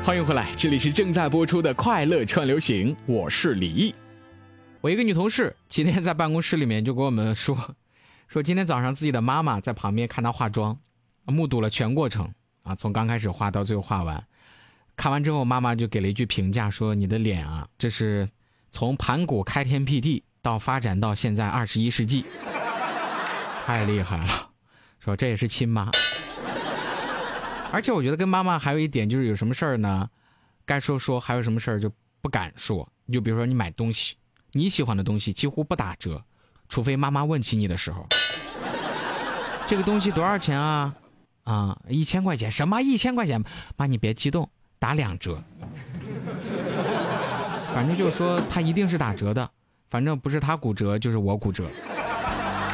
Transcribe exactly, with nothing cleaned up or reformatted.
欢迎回来，这里是正在播出的快乐串流行，我是李毅。我一个女同事今天在办公室里面就跟我们说，说今天早上自己的妈妈在旁边看她化妆，目睹了全过程啊，从刚开始画到最后画完。看完之后，妈妈就给了一句评价，说你的脸啊，这是从盘古开天辟地到发展到现在二十一世纪，太厉害了。说这也是亲妈。而且我觉得跟妈妈还有一点就是有什么事儿呢，该说说，还有什么事儿就不敢说。就比如说你买东西，你喜欢的东西几乎不打折，除非妈妈问起你的时候，这个东西多少钱啊？啊，一千块钱。什么一千块钱？妈，你别激动，打两折。反正就是说它一定是打折的，反正不是他骨折就是我骨折。